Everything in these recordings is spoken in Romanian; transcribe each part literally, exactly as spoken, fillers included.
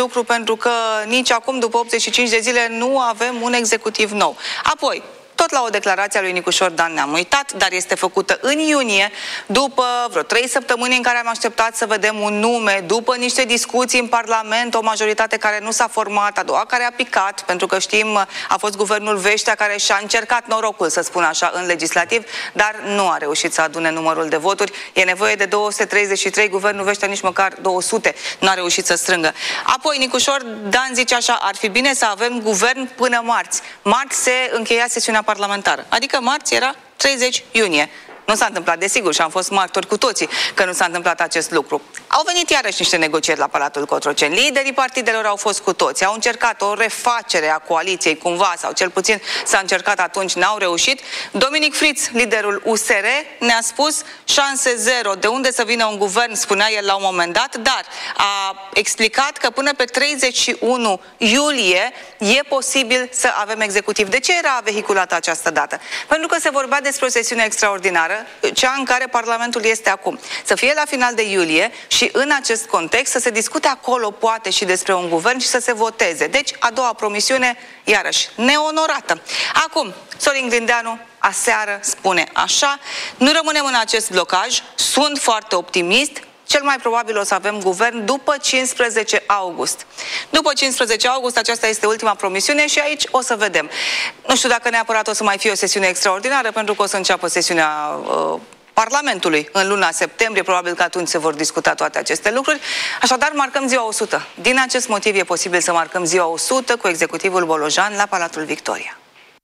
lucru, pentru că nici acum, după optzeci și cinci de zile, nu avem un executiv nou. Apoi, tot la o declarație a lui Nicușor Dan ne-am uitat, dar este făcută în iunie, după vreo trei săptămâni în care am așteptat să vedem un nume, după niște discuții în Parlament, o majoritate care nu s-a format, a doua care a picat, pentru că știm, a fost guvernul Veștea care și-a încercat norocul, să spun așa, în legislativ, dar nu a reușit să adune numărul de voturi. E nevoie de două sute treizeci și trei, guvernul Veștea nici măcar două sute nu a reușit să strângă. Apoi Nicușor Dan zice așa: ar fi bine să avem guvern până marți. Marți se încheia sesiunea parlamentară. Adică marți era treizeci iunie. Nu s-a întâmplat, desigur, și am fost martori cu toții că nu s-a întâmplat acest lucru. Au venit iarăși niște negocieri la Palatul Cotroceni. Liderii partidelor au fost cu toți. Au încercat o refacere a coaliției cumva, sau cel puțin s-a încercat atunci, n-au reușit. Dominic Fritz, liderul U S R, ne-a spus șanse zero. De unde să vină un guvern, spunea el la un moment dat, dar a explicat că până pe treizeci și unu iulie e posibil să avem executiv. De ce era vehiculată această dată? Pentru că se vorbea despre o sesiune extraordinară, cea în care Parlamentul este acum. Să fie la final de iulie și în acest context să se discute acolo poate și despre un guvern și să se voteze. Deci, a doua promisiune, iarăși, neonorată. Acum, Sorin Grindeanu aseară spune așa: nu rămânem în acest blocaj, sunt foarte optimist, cel mai probabil o să avem guvern după cincisprezece august. După cincisprezece august, aceasta este ultima promisiune și aici o să vedem. Nu știu dacă neapărat o să mai fie o sesiune extraordinară, pentru că o să înceapă sesiunea uh, Parlamentului în luna septembrie, probabil că atunci se vor discuta toate aceste lucruri. Așadar, marcăm ziua o sută. Din acest motiv e posibil să marcăm ziua o sută cu executivul Bolojan la Palatul Victoria.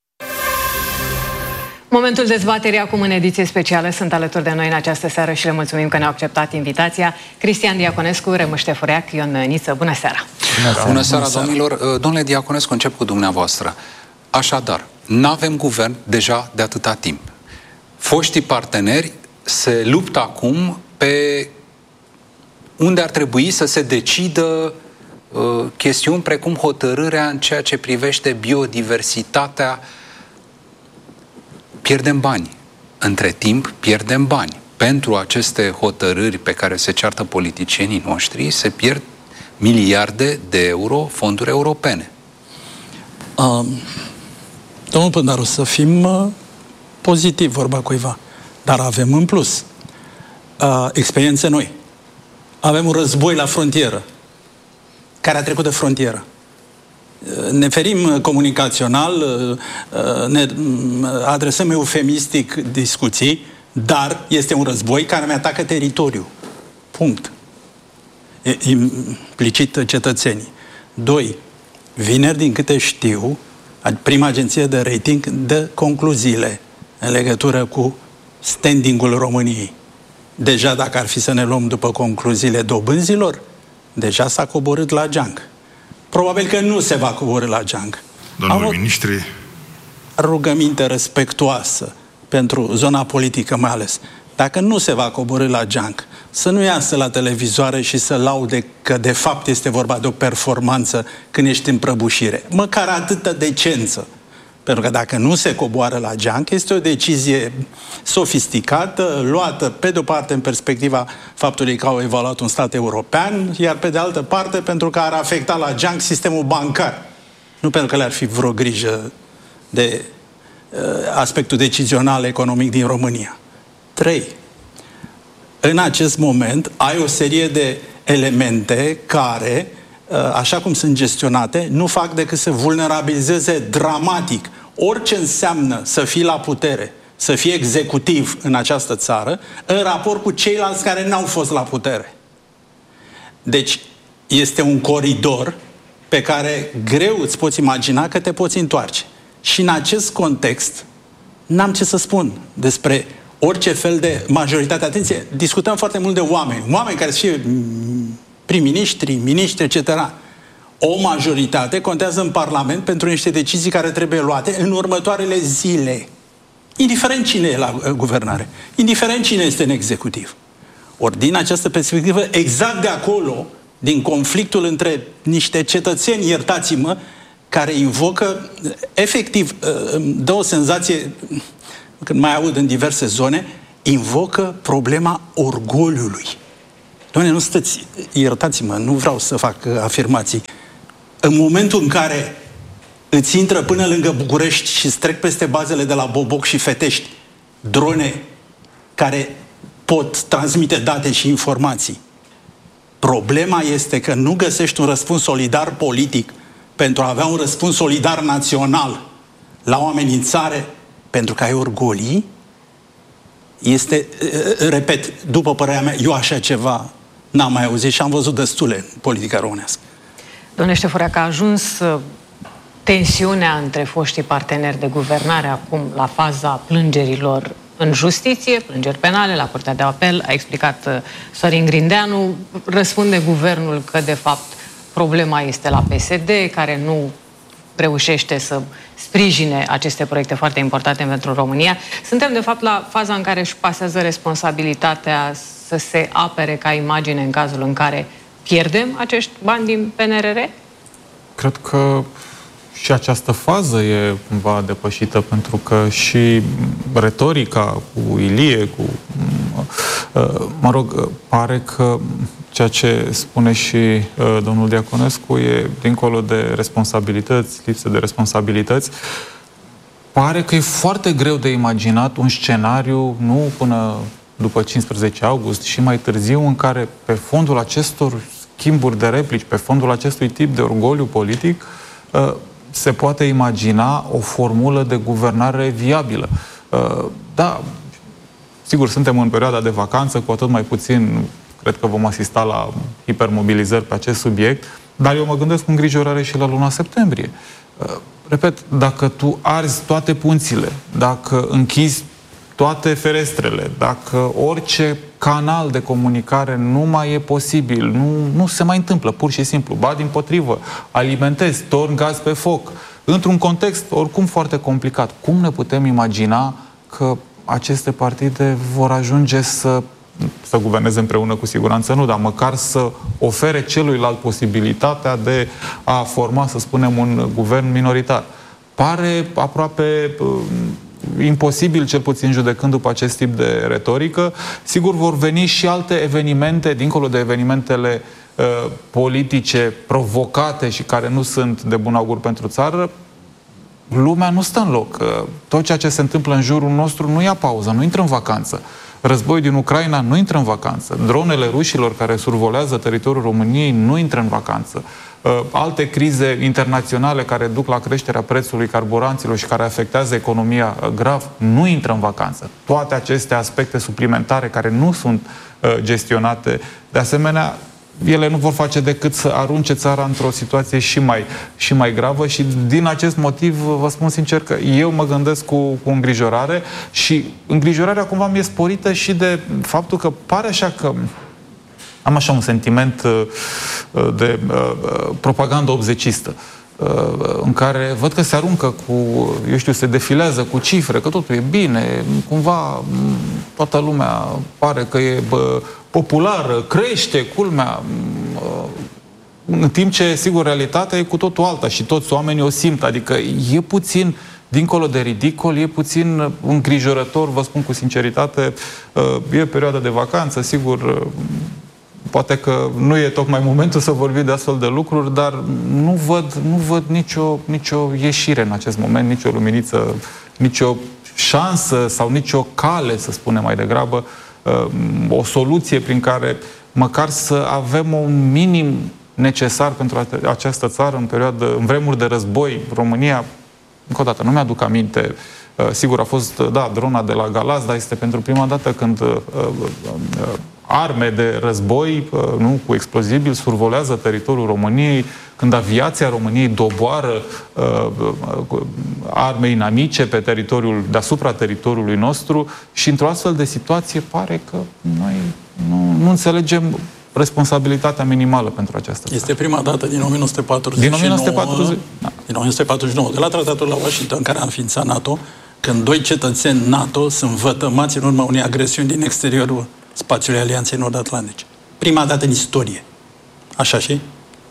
Momentul dezbaterii acum în ediție specială. Sunt alături de noi în această seară și le mulțumim că ne-au acceptat invitația Cristian Diaconescu, Remus Ștefureac, Ion Niță. Bună seara! Bună seara, Bună seara domnilor! Domnule Diaconescu, încep cu dumneavoastră. Așadar, n-avem guvern deja de atâta timp. Foștii parteneri se luptă acum pe unde ar trebui să se decidă uh, chestiuni precum hotărârea în ceea ce privește biodiversitatea. Pierdem bani. Între timp pierdem bani. Pentru aceste hotărâri pe care se ceartă politicienii noștri se pierd miliarde de euro fonduri europene. Uh, domnul Pândaru, să fim uh, pozitiv, vorba cuiva. Dar avem în plus uh, experiențe noi. Avem un război la frontieră care a trecut de frontieră. Ne ferim comunicațional, ne adresăm eufemistic discuții, dar este un război care mi atacă teritoriul. Punct. Implicit cetățenii. Doi, vineri, din câte știu, prima agenție de rating dă concluziile în legătură cu standing-ul României. Deja, dacă ar fi să ne luăm după concluziile dobânzilor, deja s-a coborât la geanc. Probabil că nu se va coborî la geanc. Domnul ministri, rugăminte respectuoasă pentru zona politică mai ales. Dacă nu se va coborî la geanc, să nu iasă la televizoare și să laude că de fapt este vorba de o performanță când ești în prăbușire. Măcar atâta decență. Pentru că dacă nu se coboară la geanc, este o decizie sofisticată, luată pe de-o parte în perspectiva faptului că au evaluat un stat european, iar pe de altă parte pentru că ar afecta la geanc sistemul bancar. Nu pentru că le-ar fi vreo grijă de uh, aspectul decizional economic din România. Trei. În acest moment ai o serie de elemente care, uh, așa cum sunt gestionate, nu fac decât să vulnerabilizeze dramatic orice înseamnă să fii la putere, să fii executiv în această țară, în raport cu ceilalți care n-au fost la putere. Deci, este un coridor pe care greu îți poți imagina că te poți întoarce. Și în acest context, n-am ce să spun despre orice fel de majoritate. Atenție, discutăm foarte mult de oameni. Oameni care să fie prim-ministri, miniștri, et cetera. O majoritate contează în Parlament pentru niște decizii care trebuie luate în următoarele zile. Indiferent cine e la guvernare. Indiferent cine este în executiv. Ori din această perspectivă, exact de acolo, din conflictul între niște cetățeni, iertați-mă, care invocă, efectiv, îmi dă o senzație, când mai aud în diverse zone, invocă problema orgoliului. Doamne, nu stăți, iertați-mă, nu vreau să fac afirmații. În momentul în care îți intră până lângă București și îți trec peste bazele de la Boboc și Fetești drone care pot transmite date și informații, problema este că nu găsești un răspuns solidar politic pentru a avea un răspuns solidar național la o amenințare, pentru că ai orgolii, este, repet, după părerea mea, eu așa ceva n-am mai auzit și am văzut destule în politica românească. Domnule Ștefureac, a ajuns tensiunea între foștii parteneri de guvernare acum la faza plângerilor în justiție, plângeri penale, la Curtea de Apel, a explicat Sorin Grindeanu, răspunde guvernul că de fapt problema este la P S D, care nu reușește să sprijine aceste proiecte foarte importante pentru România. Suntem de fapt la faza în care își pasează responsabilitatea să se apere ca imagine în cazul în care pierdem acești bani din P N R R? Cred că și această fază e cumva depășită, pentru că și retorica cu Ilie, cu, mă rog, pare că ceea ce spune și domnul Diaconescu e dincolo de responsabilități, lipsă de responsabilități. Pare că e foarte greu de imaginat un scenariu, nu până după cincisprezece august, și mai târziu, în care pe fondul acestor schimburi de replici, pe fondul acestui tip de orgoliu politic, se poate imagina o formulă de guvernare viabilă. Da, sigur, suntem în perioada de vacanță, cu atât mai puțin cred că vom asista la hipermobilizări pe acest subiect, dar eu mă gândesc cu îngrijorare și la luna septembrie. Repet, dacă tu arzi toate punțile, dacă închizi toate ferestrele, dacă orice canal de comunicare nu mai e posibil, nu, nu se mai întâmplă, pur și simplu, ba dimpotrivă, alimentezi, torni gaz pe foc, într-un context oricum foarte complicat, cum ne putem imagina că aceste partide vor ajunge să să guverneze împreună, cu siguranță nu, dar măcar să ofere celuilalt posibilitatea de a forma, să spunem, un guvern minoritar? Pare aproape uh, imposibil, cel puțin judecând după acest tip de retorică. Sigur, vor veni și alte evenimente, dincolo de evenimentele uh, politice provocate și care nu sunt de bun augur pentru țară. Lumea nu stă în loc. Tot ceea ce se întâmplă în jurul nostru nu ia pauză, nu intră în vacanță. Războiul din Ucraina nu intră în vacanță. Dronele rușilor care survolează teritoriul României nu intră în vacanță. Alte crize internaționale care duc la creșterea prețului carburanților și care afectează economia grav nu intră în vacanță. Toate aceste aspecte suplimentare care nu sunt gestionate, de asemenea, ele nu vor face decât să arunce țara într-o situație și mai, și mai gravă și din acest motiv vă spun sincer că eu mă gândesc cu, cu îngrijorare și îngrijorarea cumva mi-e sporită și de faptul că pare așa că am așa un sentiment de propagandă obzecistă, în care văd că se aruncă cu, eu știu, se defilează cu cifre, că totul e bine, cumva toată lumea pare că e bă, populară, crește, culmea, în timp ce, sigur, realitatea e cu totul alta și toți oamenii o simt, adică e puțin, dincolo de ridicol, e puțin îngrijorător, vă spun cu sinceritate, e perioada de vacanță, sigur, poate că nu e tocmai momentul să vorbim de astfel de lucruri, dar nu văd, nu văd nicio, nicio ieșire în acest moment, nicio luminiță, nicio șansă sau nicio cale, să spunem mai degrabă, o soluție prin care măcar să avem un minim necesar pentru această țară în perioadă, în vremuri de război. România, încă o dată, nu mi-aduc aminte, sigur a fost, da, drona de la Galați, dar este pentru prima dată când arme de război, nu, cu explozibili, survolează teritoriul României, când aviația României doboară uh, arme inamice pe teritoriul, deasupra teritoriului nostru și într-o astfel de situație pare că noi nu, nu înțelegem responsabilitatea minimală pentru această țară. Este prima dată din o mie nouă sute patruzeci și nouă, din o mie nouă sute patruzeci, da. din o mie nouă sute patruzeci și nouă, de la tratatul la Washington, care a înființat NATO, când doi cetățeni NATO sunt vătămați în urma unei agresiuni din exteriorul spațiului Alianței Nord-Atlantice. Prima dată în istorie. Așa și?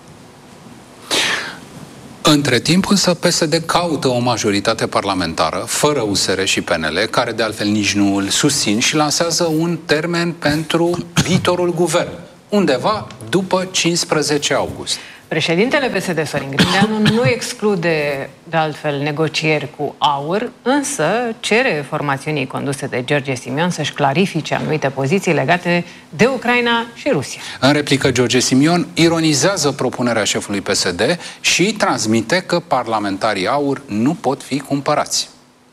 Între timp, însă, P S D caută o majoritate parlamentară, fără U S R și P N L, care de altfel nici nu îl susțin și lansează un termen pentru viitorul guvern. undeva după cincisprezece august. Președintele P S D, Sorin Grindeanu, nu exclude, de altfel, negocieri cu AUR, însă cere formațiunii conduse de George Simion să-și clarifice anumite poziții legate de Ucraina și Rusia. În replică, George Simion ironizează propunerea șefului P S D și transmite că parlamentarii AUR nu pot fi cumpărați.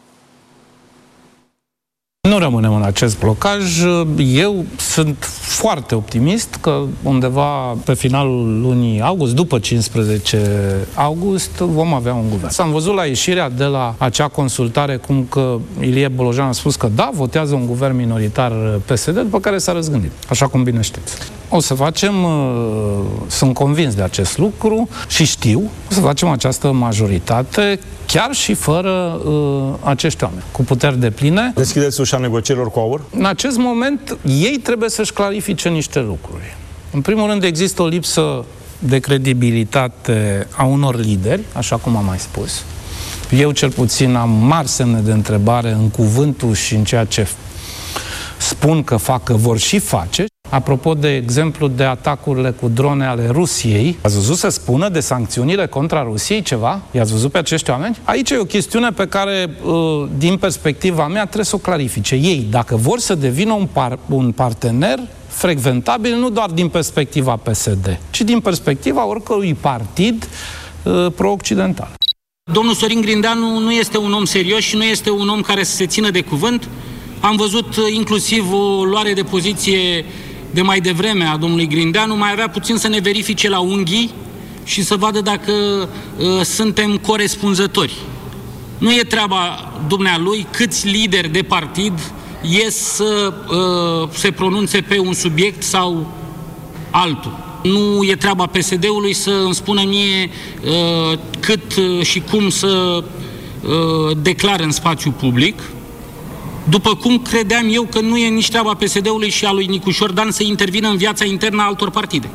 Nu rămânem în acest blocaj. Eu sunt foarte optimist că undeva pe finalul lunii august, după cincisprezece august, vom avea un guvern. S-am văzut la ieșirea de la acea consultare cum că Ilie Bolojan a spus că da, votează un guvern minoritar P S D, după care s-a răzgândit, așa cum bine știți. O să facem, sunt convins de acest lucru și știu, o să facem această majoritate chiar și fără uh, acești oameni, cu puteri depline. Deschideți ușa negocierilor cu AUR? În acest moment, ei trebuie să-și clarifice niște lucruri. În primul rând, există o lipsă de credibilitate a unor lideri, așa cum am mai spus. Eu, cel puțin, am mari semne de întrebare în cuvântul și în ceea ce spun că fac, că vor și face. Apropo, de exemplu, de atacurile cu drone ale Rusiei, ați văzut să spună de sancțiunile contra Rusiei ceva? I-ați văzut pe acești oameni? Aici e o chestiune pe care, din perspectiva mea, trebuie să o clarifice. Ei, dacă vor să devină un, par- un partener frecventabil, nu doar din perspectiva P S D, ci din perspectiva oricărui partid uh, pro-occidental. Domnul Sorin Grindeanu nu este un om serios și nu este un om care să se țină de cuvânt. Am văzut inclusiv o luare de poziție de mai devreme a domnului Grindeanu, mai avea puțin să ne verifice la unghii și să vadă dacă uh, suntem corespunzători. Nu e treaba dumnealui câți lideri de partid ies să uh, se pronunțe pe un subiect sau altul. Nu e treaba P S D-ului să îmi spună mie uh, cât și cum să uh, declar în spațiu public, după cum credeam eu că nu e nici treaba P S D-ului și a lui Nicușor Dan să intervină în viața internă a altor partide.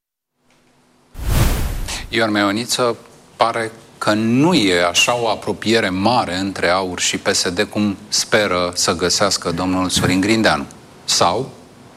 Ion Meoniță, pare că nu e așa o apropiere mare între AUR și P S D cum speră să găsească domnul Sorin Grindeanu. Sau?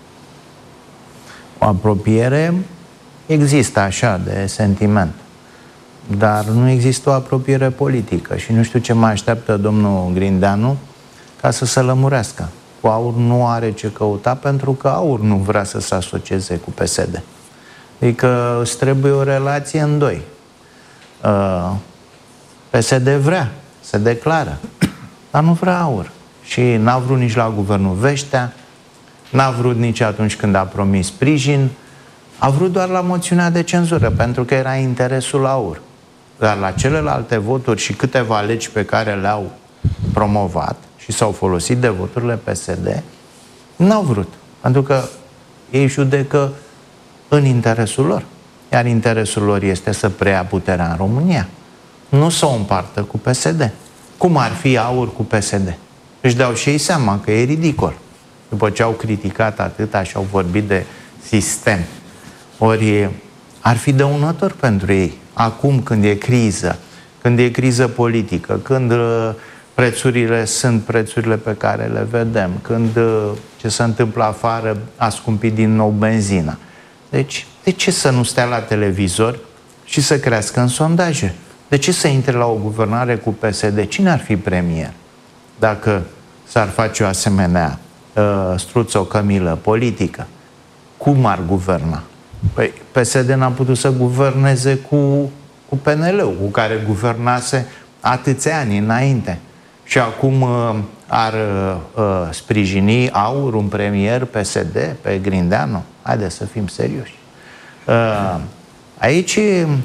O apropiere există așa de sentiment, dar nu există o apropiere politică și nu știu ce mai așteaptă domnul Grindeanu ca să se lămurească. Cu AUR nu are ce căuta pentru că AUR nu vrea să se asocieze cu P S D. Adică îți trebuie o relație în doi. Uh, P S D vrea, se declară, dar nu vrea AUR. Și n-a vrut nici la guvernul Veștea, n-a vrut nici atunci când a promis sprijin, a vrut doar la moțiunea de cenzură, pentru că era interesul AUR. Dar la celelalte voturi și câteva legi pe care le-au promovat și s-au folosit de voturile P S D, n-au vrut. Pentru că ei judecă în interesul lor. Iar interesul lor este să preia puterea în România. Nu să o împartă cu P S D. Cum ar fi AUR cu P S D? Își dau și ei seama că e ridicol. După ce au criticat atâta și au vorbit de sistem. Ori ar fi dăunător pentru ei. Acum când e criză, când e criză politică, când prețurile sunt prețurile pe care le vedem, când ce se întâmplă afară a scumpit din nou benzina. Deci, de ce să nu stea la televizor și să crească în sondaje? De ce să intre la o guvernare cu P S D? Cine ar fi premier dacă s-ar face o asemenea uh, struțo-cămilă politică? Cum ar guverna? Păi, P S D n-a putut să guverneze cu, cu P N L-ul, cu care guvernase atâția ani înainte. Și acum uh, ar uh, sprijini AUR un premier P S D pe Grindeanu? Haideți să fim serioși. Uh, aici,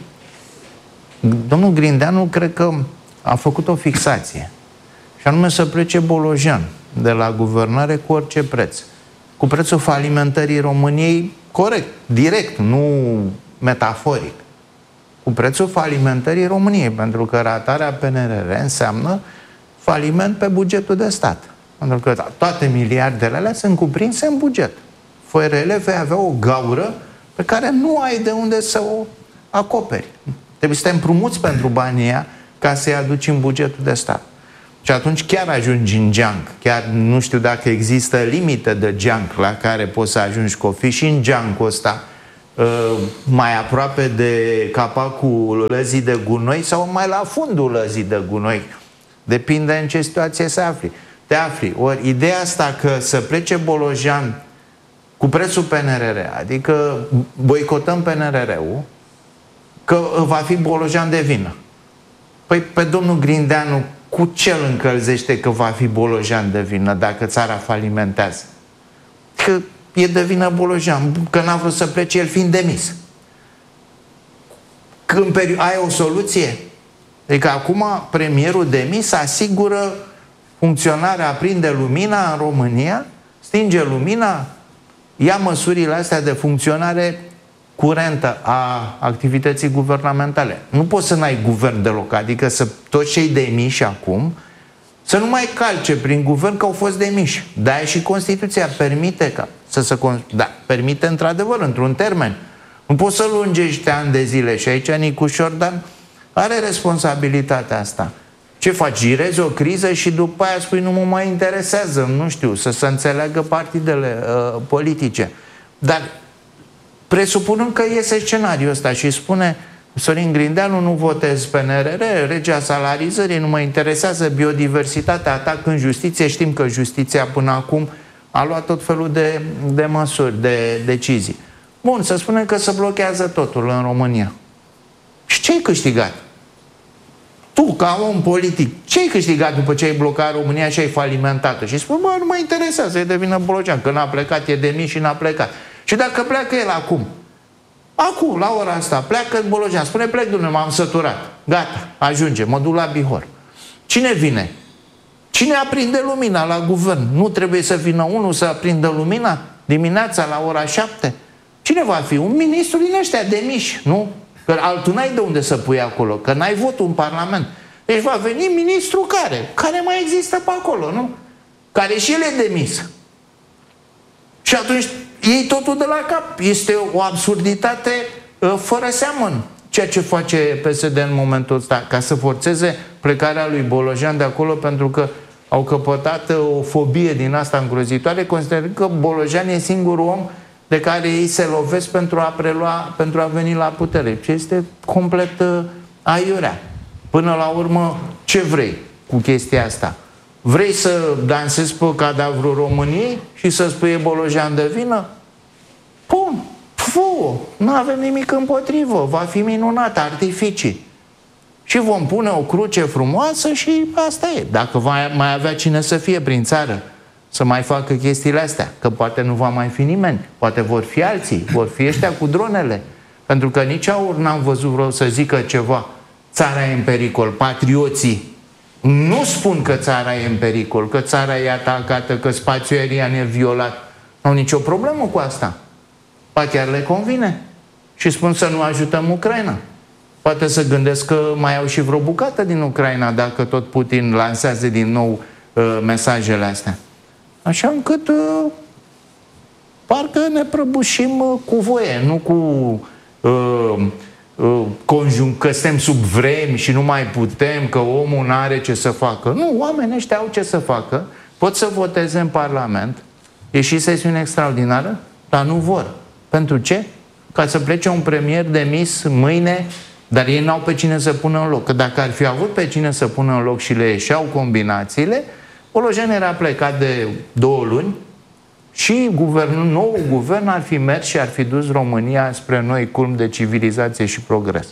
domnul Grindeanu cred că a făcut o fixație. Și anume să plece Bolojan de la guvernare cu orice preț. Cu prețul falimentării României, corect, direct, nu metaforic. Cu prețul falimentării României, pentru că ratarea P N R R înseamnă faliment pe bugetul de stat. Pentru că toate miliardele alea sunt cuprinse în buget. Fără ele vei avea o gaură pe care nu ai de unde să o acoperi. Trebuie să te împrumuți pentru banii ăia ca să-i aduci în bugetul de stat. Și atunci chiar ajungi în junk. Chiar nu știu dacă există limite de junk la care poți să ajungi cu o fi și în junk-ul ăsta mai aproape de capacul lăzii de gunoi sau mai la fundul lăzii de gunoi. Depinde în ce situație se afli. Te afli. Ori ideea asta că să plece Bolojan cu prețul P N R R, adică boicotăm P N R R-ul, că va fi Bolojan de vină. Păi pe domnul Grindeanu cu ce îl încălzește că va fi Bolojan de vină dacă țara falimentează? Că e de vină Bolojan, că n-a vrut să plece el fiind demis. Când ai o soluție? Adică acum premierul demis asigură funcționarea, aprinde lumina în România, stinge lumina, ia măsurile astea de funcționare curentă a activității guvernamentale. Nu poți să n-ai guvern deloc, adică să toți cei demiși acum să nu mai calce prin guvern că au fost demiși. De-aia și Constituția permite ca să se... Da, permite într-adevăr, într-un termen. Nu poți să lungești ani de zile și aici Nicu Șordan are responsabilitatea asta. Ce faci? Girezi o criză și după aia spui nu mă mai interesează, nu știu, să se înțeleagă partidele uh, politice. Dar presupunând că iese scenariul ăsta și spune Sorin Grindeanu, nu votez P N R R, legea salarizării, nu mă interesează, biodiversitatea, atac în justiție, știm că justiția până acum a luat tot felul de, de măsuri, de decizii. Bun, să spunem că se blochează totul în România. Și ce ai câștigat? Tu, ca om politic, ce ai câștigat după ce ai blocat România și ai falimentat-o? Și spui, bă, nu mă interesează, e de vină Bolojan, că n-a plecat, e demis și n-a plecat. Și dacă pleacă el acum, acum, la ora asta, pleacă Bolojan, spune, plec, dumne, m-am săturat, gata, ajunge, mă duc la Bihor. Cine vine? Cine aprinde lumina la guvern? Nu trebuie să vină unul să aprindă lumina dimineața la ora șapte? Cine va fi? Un ministru din ăștia demiși, nu? Că altul n-ai de unde să pui acolo, că n-ai votul în Parlament. Deci va veni ministru care? Care mai există pe acolo, nu? Care și el e demis. Și atunci iei totul de la cap. Este o absurditate uh, fără seamăn ceea ce face P S D în momentul ăsta, ca să forțeze plecarea lui Bolojan de acolo, pentru că au căpătat uh, o fobie din asta îngrozitoare, considerând că Bolojan e singurul om de care ei se lovesc pentru a prelua, pentru a veni la putere. Ce este complet uh, aiurea. Până la urmă, ce vrei cu chestia asta? Vrei să dansezi pe cadavrul României și să spui Bolojan de vină? Bun, fă, nu avem nimic împotrivă, va fi minunat, artificii. Și vom pune o cruce frumoasă și asta e. Dacă va mai avea cine să fie prin țară, să mai facă chestiile astea, că poate nu va mai fi nimeni, poate vor fi alții, vor fi ăștia cu dronele. Pentru că nici aur n-am văzut vreo să zică ceva. Țara e în pericol, patrioții nu spun că țara e în pericol, că țara e atacată, că spațiul aerian e violat. Nu au nicio problemă cu asta. Ba chiar le convine. Și spun să nu ajutăm Ucraina. Poate să gândesc că mai au și vreo bucată din Ucraina dacă tot Putin lansează din nou uh, mesajele astea. Așa încât uh, parcă ne prăbușim uh, cu voie, nu cu uh, uh, conjunct, că suntem sub vremi și nu mai putem, că omul nu are ce să facă. Nu, oamenii ăștia au ce să facă, pot să voteze în Parlament, e și sesiune extraordinară, dar nu vor. Pentru ce? Ca să plece un premier demis mâine, dar ei n-au pe cine să pună în loc. Că dacă ar fi avut pe cine să pună în loc și le ieșeau combinațiile, Bolojan era plecat de două luni și guvernul, nou guvern ar fi mers și ar fi dus România spre noi culmi de civilizație și progres.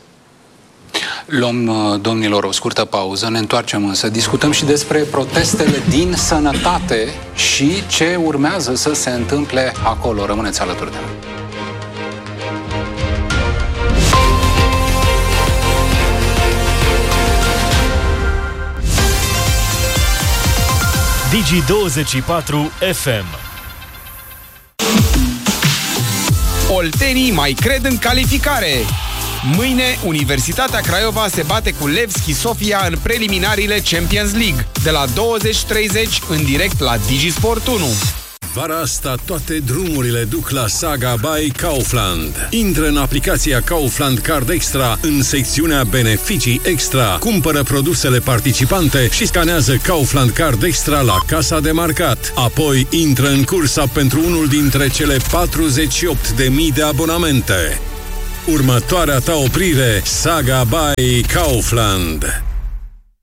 Luăm, domnilor, o scurtă pauză, ne întoarcem însă, discutăm și despre protestele din sănătate și ce urmează să se întâmple acolo. Rămâneți alături de noi. Digi douăzeci și patru F M. Oltenii mai cred în calificare. Mâine, Universitatea Craiova se bate cu Levski Sofia în preliminariile Champions League. De la douăzeci treizeci, în direct la Digi Sport unu. Vara asta toate drumurile duc la Saga by Kaufland. Intră în aplicația Kaufland Card Extra în secțiunea Beneficii Extra. Cumpără produsele participante și scanează Kaufland Card Extra la casa de marcat. Apoi intră în cursa pentru unul dintre cele patruzeci și opt de mii de abonamente. Următoarea ta oprire, Saga by Kaufland.